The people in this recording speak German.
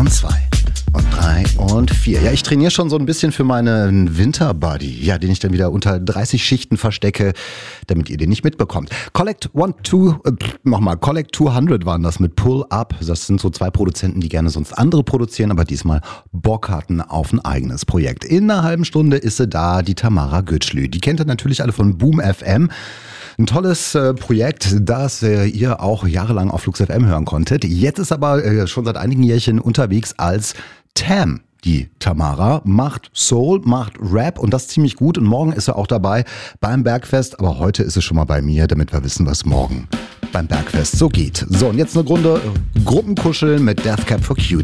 und 2 und 3 und 4. Ja, ich trainiere schon so ein bisschen für meinen Winterbuddy, ja, den ich dann wieder unter 30 Schichten verstecke, damit ihr den nicht mitbekommt. Collect 200 waren das mit Pull Up. Das sind so zwei Produzenten, die gerne sonst andere produzieren, aber diesmal Bock hatten auf ein eigenes Projekt. In einer halben Stunde ist sie da, die Tamara Gütschlü. Die kennt ihr natürlich alle von Boom FM. Ein tolles Projekt, das ihr auch jahrelang auf Flux FM hören konntet. Jetzt ist aber schon seit einigen Jährchen unterwegs als Tam. Die Tamara macht Soul, macht Rap und das ziemlich gut. Und morgen ist sie auch dabei beim Bergfest. Aber heute ist sie schon mal bei mir, damit wir wissen, was morgen beim Bergfest so geht. So, und jetzt eine Runde Gruppenkuscheln mit Death Cab for Cutie.